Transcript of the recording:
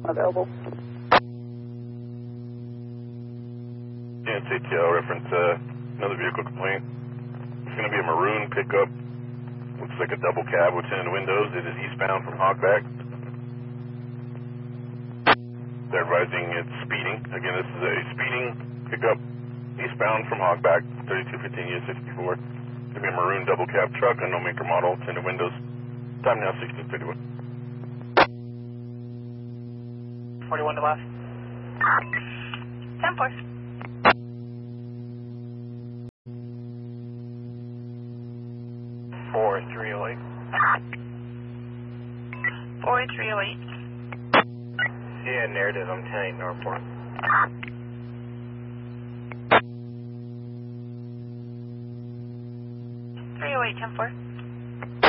available. Yeah, it's ATL reference, another vehicle complaint. It's going to be a maroon pickup. Looks like a double cab with tinted windows. It is eastbound from Hogback. They're advising it's speeding. Again, this is a speeding pickup eastbound from Hogback, 3215 U64. It's going to be a maroon double cab truck, unknown maker model, tinted windows. Time now 16:51. 41 to left. 10-4. 4308. 4308. Yeah, narrative, I'm 10-8 Northport. 308, 10-4.